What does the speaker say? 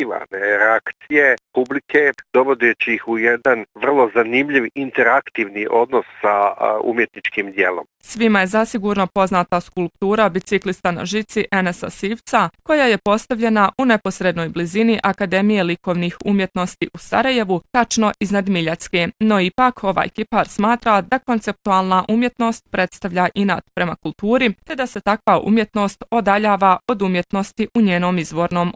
neočekivane reakcije publike, dovodeći ih u jedan vrlo zanimljiv interaktivni odnos sa umjetničkim djelom. Svima je zasigurno poznata skulptura Biciklista na žici Enesa Sivca, koja je postavljena u neposrednoj blizini Akademije likovnih umjetnosti u Sarajevu, tačno iznad Miljacke. No ipak ovaj kipar smatra da konceptualna umjetnost predstavlja inat prema kulturi, te da se takva umjetnost odaljava od umjetnosti u njenom izvornom